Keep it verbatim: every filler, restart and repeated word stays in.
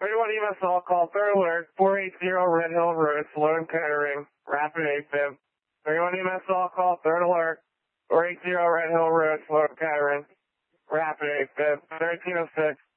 thirty-one E M S all call, third alert, four eighty Red Hill Road, Sloan Kettering, Rapid AFib. thirty-one E M S all call, third alert, four eighty Red Hill Road, Sloan Kettering, Rapid AFib, thirteen oh six.